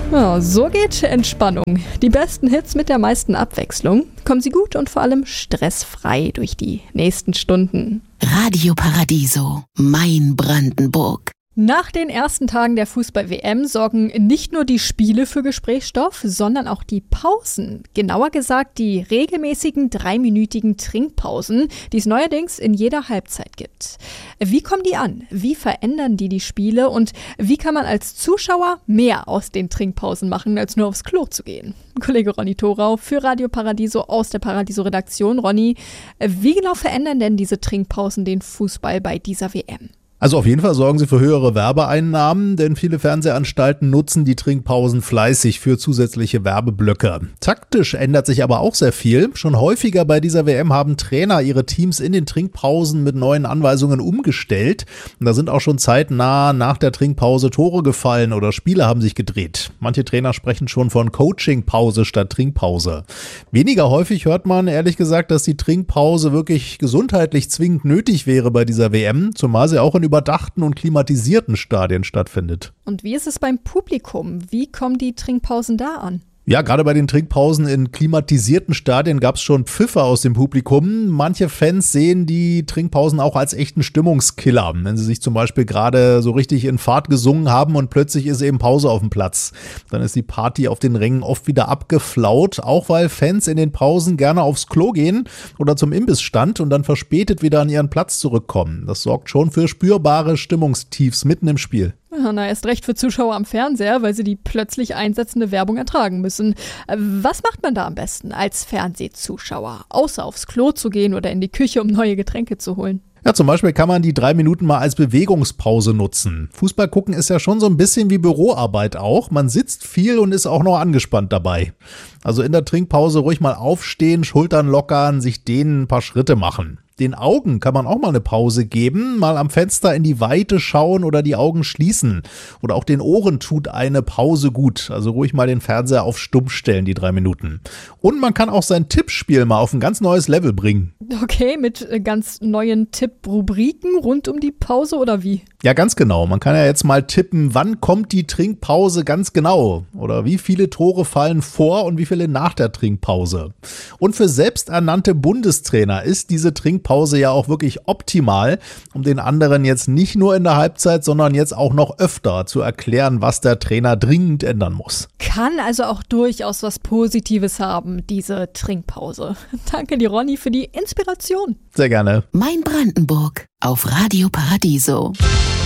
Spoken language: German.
Ja, so geht Entspannung. Die besten Hits mit der meisten Abwechslung. Kommen Sie gut und vor allem stressfrei durch die nächsten Stunden. Radio Paradiso, mein Brandenburg. Nach den ersten Tagen der Fußball-WM sorgen nicht nur die Spiele für Gesprächsstoff, sondern auch die Pausen. Genauer gesagt die regelmäßigen 3-minütigen Trinkpausen, die es neuerdings in jeder Halbzeit gibt. Wie kommen die an? Wie verändern die Spiele? Und wie kann man als Zuschauer mehr aus den Trinkpausen machen, als nur aufs Klo zu gehen? Kollege Ronny Thorau für Radio Paradiso aus der Paradiso-Redaktion. Ronny, wie genau verändern denn diese Trinkpausen den Fußball bei dieser WM? Also auf jeden Fall sorgen sie für höhere Werbeeinnahmen, denn viele Fernsehanstalten nutzen die Trinkpausen fleißig für zusätzliche Werbeblöcke. Taktisch ändert sich aber auch sehr viel. Schon häufiger bei dieser WM haben Trainer ihre Teams in den Trinkpausen mit neuen Anweisungen umgestellt. Und da sind auch schon zeitnah nach der Trinkpause Tore gefallen oder Spiele haben sich gedreht. Manche Trainer sprechen schon von Coachingpause statt Trinkpause. Weniger häufig hört man ehrlich gesagt, dass die Trinkpause wirklich gesundheitlich zwingend nötig wäre bei dieser WM, zumal sie auch in überdachten und klimatisierten Stadien stattfindet. Und wie ist es beim Publikum? Wie kommen die Trinkpausen da an? Ja, gerade bei den Trinkpausen in klimatisierten Stadien gab es schon Pfiffe aus dem Publikum. Manche Fans sehen die Trinkpausen auch als echten Stimmungskiller, wenn sie sich zum Beispiel gerade so richtig in Fahrt gesungen haben und plötzlich ist eben Pause auf dem Platz. Dann ist die Party auf den Rängen oft wieder abgeflaut, auch weil Fans in den Pausen gerne aufs Klo gehen oder zum Imbissstand und dann verspätet wieder an ihren Platz zurückkommen. Das sorgt schon für spürbare Stimmungstiefs mitten im Spiel. Na, erst recht für Zuschauer am Fernseher, weil sie die plötzlich einsetzende Werbung ertragen müssen. Was macht man da am besten als Fernsehzuschauer, außer aufs Klo zu gehen oder in die Küche, um neue Getränke zu holen? Ja, zum Beispiel kann man die 3 Minuten mal als Bewegungspause nutzen. Fußball gucken ist ja schon so ein bisschen wie Büroarbeit auch. Man sitzt viel und ist auch noch angespannt dabei. Also in der Trinkpause ruhig mal aufstehen, Schultern lockern, sich dehnen, ein paar Schritte machen. Den Augen kann man auch mal eine Pause geben, mal am Fenster in die Weite schauen oder die Augen schließen. Oder auch den Ohren tut eine Pause gut, also ruhig mal den Fernseher auf Stumm stellen, die 3 Minuten. Und man kann auch sein Tippspiel mal auf ein ganz neues Level bringen. Okay, mit ganz neuen Tipprubriken rund um die Pause oder wie? Ja, ganz genau. Man kann ja jetzt mal tippen, wann kommt die Trinkpause ganz genau? Oder wie viele Tore fallen vor und wie viele nach der Trinkpause? Und für selbsternannte Bundestrainer ist diese Trinkpause ja auch wirklich optimal, um den anderen jetzt nicht nur in der Halbzeit, sondern jetzt auch noch öfter zu erklären, was der Trainer dringend ändern muss. Kann also auch durchaus was Positives haben, diese Trinkpause. Danke dir, Ronny, für die Inspiration. Sehr gerne. Mein Brandenburg auf Radio Paradiso.